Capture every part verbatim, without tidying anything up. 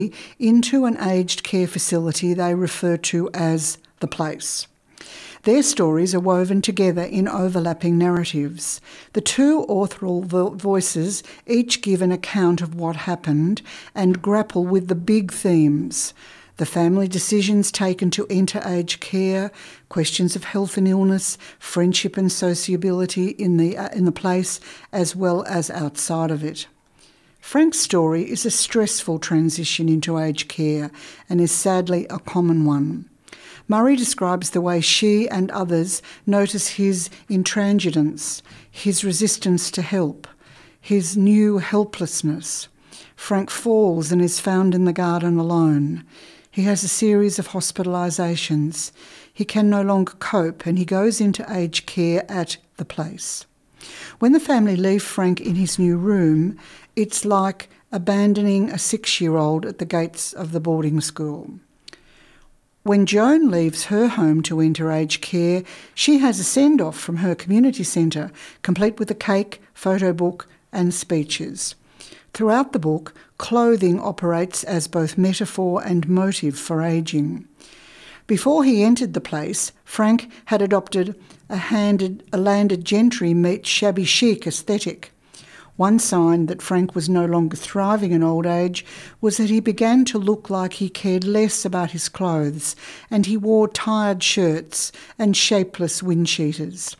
into an aged care facility they refer to as the place. Their stories are woven together in overlapping narratives. The two authorial vo- voices each give an account of what happened and grapple with the big themes: the family decisions taken to enter aged care, questions of health and illness, friendship and sociability in the, uh, in the place, as well as outside of it. Frank's story is a stressful transition into aged care and is sadly a common one. Murray describes the way she and others notice his intransigence, his resistance to help, his new helplessness. Frank falls and is found in the garden alone. He has a series of hospitalisations. He can no longer cope and he goes into aged care at the place. When the family leave Frank in his new room, it's like abandoning a six-year-old at the gates of the boarding school. When Joan leaves her home to enter aged care, she has a send-off from her community centre, complete with a cake, photo book and speeches. Throughout the book, clothing operates as both metaphor and motive for ageing. Before he entered the place, Frank had adopted a, handed, a landed gentry meets shabby chic aesthetic. One sign that Frank was no longer thriving in old age was that he began to look like he cared less about his clothes, and he wore tired shirts and shapeless windcheaters.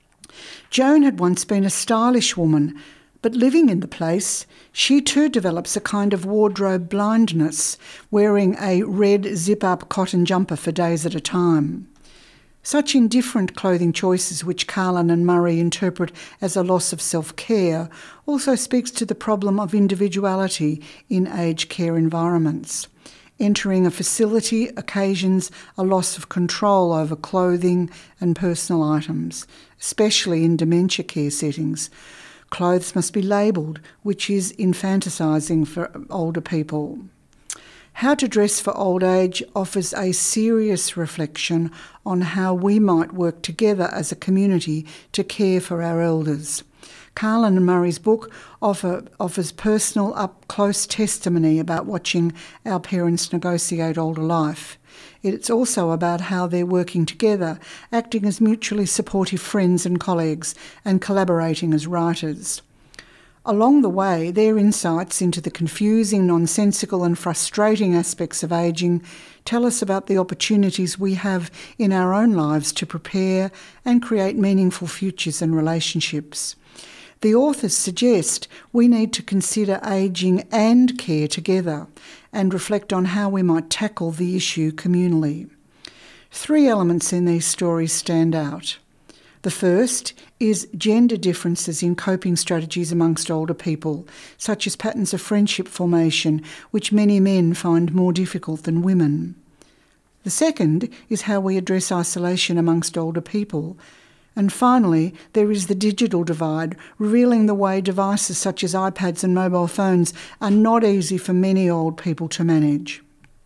Joan had once been a stylish woman, but living in the place, she too develops a kind of wardrobe blindness, wearing a red zip-up cotton jumper for days at a time. Such indifferent clothing choices, which Carlin and Murray interpret as a loss of self-care, also speaks to the problem of individuality in aged care environments. Entering a facility occasions a loss of control over clothing and personal items, especially in dementia care settings. Clothes must be labelled, which is infanticising for older people. How to Dress for Old Age offers a serious reflection on how we might work together as a community to care for our elders. Carlin and Murray's book offer, offers personal, up-close testimony about watching our parents negotiate older life. It's also about how they're working together, acting as mutually supportive friends and colleagues, and collaborating as writers. Along the way, their insights into the confusing, nonsensical and frustrating aspects of ageing tell us about the opportunities we have in our own lives to prepare and create meaningful futures and relationships. The authors suggest we need to consider ageing and care together and reflect on how we might tackle the issue communally. Three elements in these stories stand out. The first is gender differences in coping strategies amongst older people, such as patterns of friendship formation, which many men find more difficult than women. The second is how we address isolation amongst older people. And finally, there is the digital divide, revealing the way devices such as iPads and mobile phones are not easy for many old people to manage.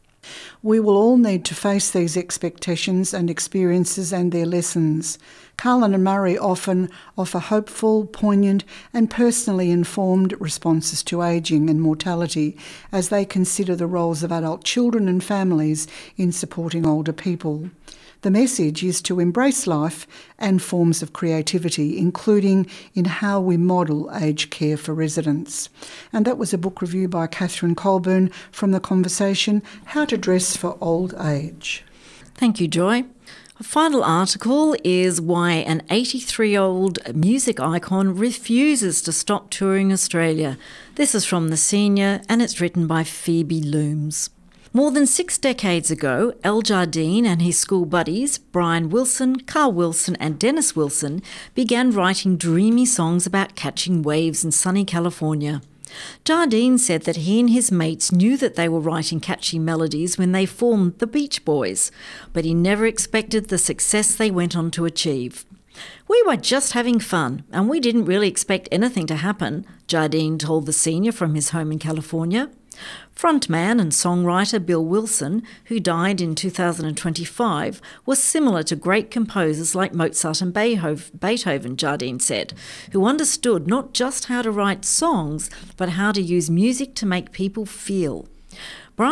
We will all need to face these expectations and experiences and their lessons. Carlin and Murray often offer hopeful, poignant and personally informed responses to ageing and mortality as they consider the roles of adult children and families in supporting older people. The message is to embrace life and forms of creativity, including in how we model aged care for residents. And that was a book review by Catherine Colburn from The Conversation, How to Dress for Old Age. Thank you, Joy. A final article is why an eighty-three-year-old music icon refuses to stop touring Australia. This is from The Senior and it's written by Phoebe Looms. More than six decades ago, Al Jardine and his school buddies, Brian Wilson, Carl Wilson and Dennis Wilson, began writing dreamy songs about catching waves in sunny California. Jardine said that he and his mates knew that they were writing catchy melodies when they formed the Beach Boys, but he never expected the success they went on to achieve. "We were just having fun, and we didn't really expect anything to happen," Jardine told The Senior from his home in California. Frontman and songwriter Bill Wilson, who died in two thousand twenty-five, was similar to great composers like Mozart and Beethoven, Jardine said, who understood not just how to write songs, but how to use music to make people feel.